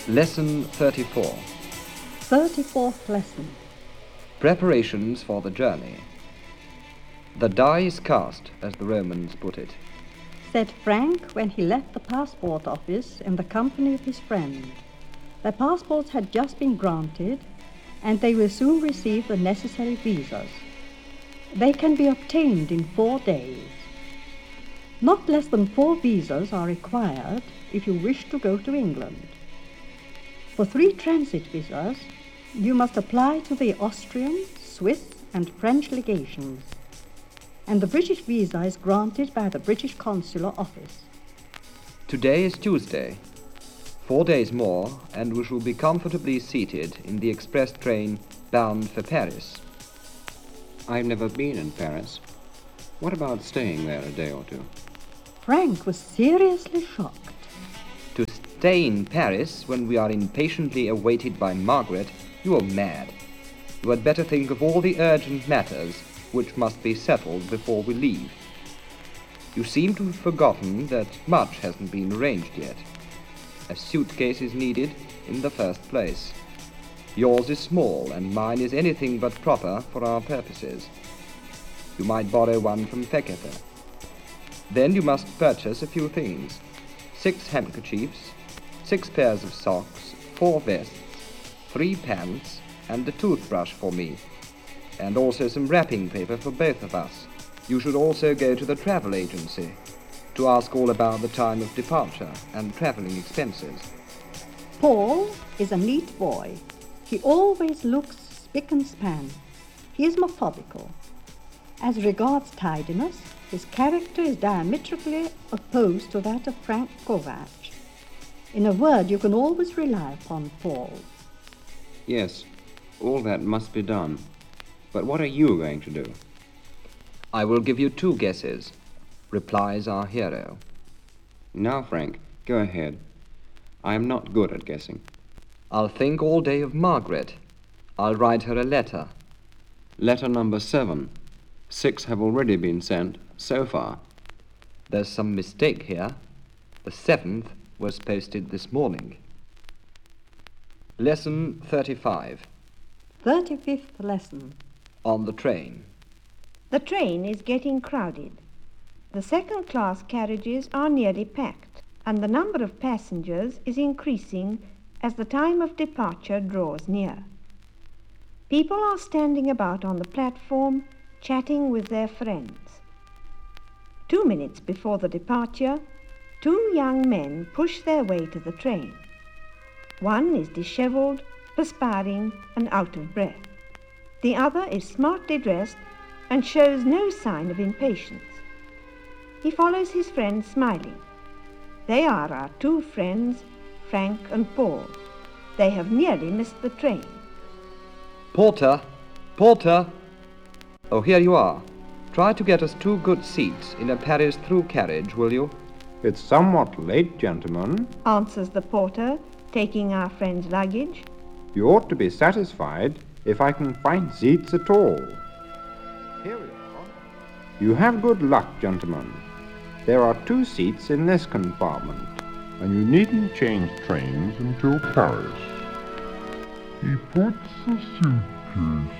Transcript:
Lesson 34. 34th lesson. Preparations for the journey. The die is cast, as the Romans put it, Said Frank when he left the passport office in the company of his friend. Their passports had just been granted, and they will soon receive the necessary visas. They can be obtained in 4 days. Not less than 4 visas are required if you wish to go to England. For 3 transit visas, you must apply to the Austrian, Swiss, and French legations, and the British visa is granted by the British Consular Office. Today is Tuesday. 4 days more, and we shall be comfortably seated in the express train bound for Paris. I've never been in Paris. What about staying there a day or two? Frank was seriously shocked. To stay in Paris when we are impatiently awaited by Margaret, you are mad. You had better think of all the urgent matters which must be settled before we leave. You seem to have forgotten that much hasn't been arranged yet. A suitcase is needed in the first place. Yours is small, and mine is anything but proper for our purposes. You might borrow one from Fekete. Then you must purchase a few things. 6 handkerchiefs, 6 pairs of socks, 4 vests, 3 pants, and a toothbrush for me, and also some wrapping paper for both of us. You should also go to the travel agency to ask all about the time of departure and travelling expenses. Paul is a neat boy. He always looks spick and span. He is methodical. As regards tidiness, his character is diametrically opposed to that of Frank Kovac. In a word, you can always rely upon Paul. Yes, all that must be done. But what are you going to do? I will give you 2 guesses, replies our hero. Now, Frank, go ahead. I am not good at guessing. I'll think all day of Margaret. I'll write her a letter. Letter number 7. 6 have already been sent, so far. There's some mistake here. The 7th was posted this morning. Lesson 35. 35th lesson. On the train. The train is getting crowded. The second-class carriages are nearly packed, and the number of passengers is increasing as the time of departure draws near. People are standing about on the platform, chatting with their friends. 2 minutes before the departure, 2 young men push their way to the train. One is dishevelled, perspiring, and out of breath. The other is smartly dressed and shows no sign of impatience. He follows his friend smiling. They are our 2 friends, Frank and Paul. They have nearly missed the train. Porter! Porter! Oh, here you are. Try to get us 2 good seats in a Paris through carriage, will you? It's somewhat late, gentlemen. Answers the porter, taking our friend's luggage. You ought to be satisfied if I can find seats at all. Here we are. You have good luck, gentlemen. There are 2 seats in this compartment. And you needn't change trains until Paris. He puts the suitcase